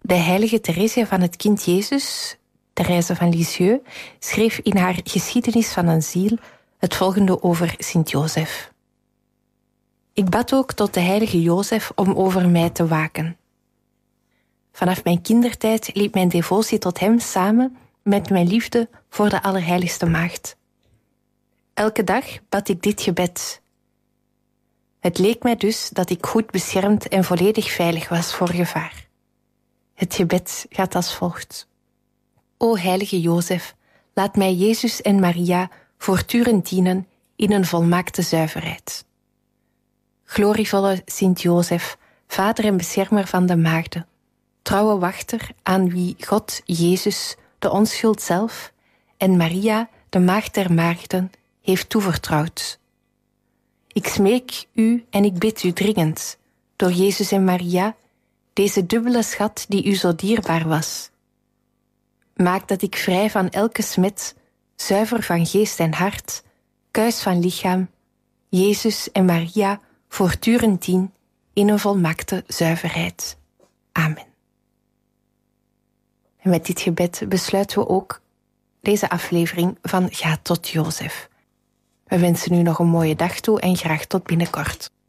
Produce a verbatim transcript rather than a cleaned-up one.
De heilige Theresia van het kind Jezus, Thérèse van Lisieux, schreef in haar Geschiedenis van een ziel het volgende over Sint-Jozef. Ik bad ook tot de heilige Jozef om over mij te waken. Vanaf mijn kindertijd liep mijn devotie tot hem samen met mijn liefde voor de Allerheiligste Maagd. Elke dag bad ik dit gebed. Het leek mij dus dat ik goed beschermd en volledig veilig was voor gevaar. Het gebed gaat als volgt. O heilige Jozef, laat mij Jezus en Maria voortdurend dienen in een volmaakte zuiverheid. Glorievolle Sint-Jozef, vader en beschermer van de maagden, trouwe wachter aan wie God, Jezus, de onschuld zelf, en Maria, de maagd der maagden, heeft toevertrouwd. Ik smeek u en ik bid u dringend, door Jezus en Maria, deze dubbele schat die u zo dierbaar was. Maak dat ik vrij van elke smet, zuiver van geest en hart, kuis van lichaam, Jezus en Maria voortdurend dien in een volmaakte zuiverheid. Amen. En met dit gebed besluiten we ook deze aflevering van Ga tot Jozef. We wensen u nog een mooie dag toe en graag tot binnenkort.